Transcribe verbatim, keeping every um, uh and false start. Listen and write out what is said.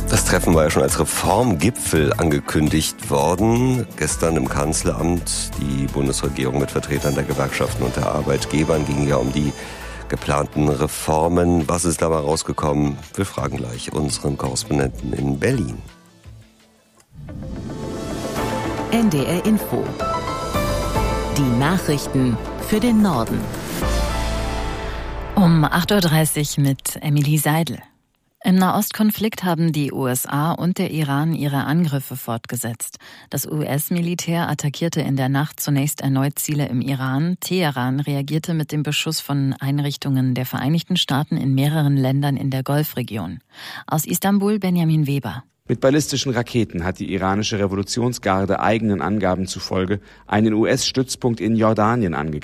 Das Treffen war ja schon als Reformgipfel angekündigt worden. Gestern im Kanzleramt. Die Bundesregierung mit Vertretern der Gewerkschaften und der Arbeitgebern ging ja um die geplanten Reformen. Was ist dabei rausgekommen? Wir fragen gleich unseren Korrespondenten in Berlin. N D R Info. Die Nachrichten für den Norden. Um acht Uhr dreißig mit Emilie Seidel. Im Nahostkonflikt haben die U S A und der Iran ihre Angriffe fortgesetzt. Das U S-Militär attackierte in der Nacht zunächst erneut Ziele im Iran. Teheran reagierte mit dem Beschuss von Einrichtungen der Vereinigten Staaten in mehreren Ländern in der Golfregion. Aus Istanbul Benjamin Weber. Mit ballistischen Raketen hat die iranische Revolutionsgarde eigenen Angaben zufolge einen U S-Stützpunkt in Jordanien angegriffen.